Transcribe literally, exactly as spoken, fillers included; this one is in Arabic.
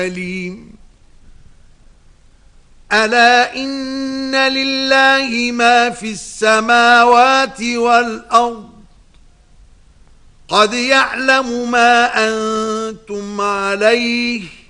عليم. ألا إن لله ما في السماوات والأرض قد يعلم ما أنتم عليه